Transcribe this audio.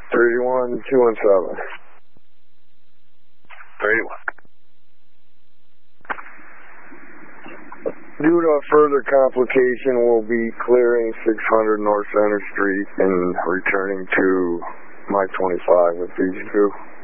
31217. 31. Due to a further complication, we'll be clearing 600 North Center Street and returning to my 25 with these two.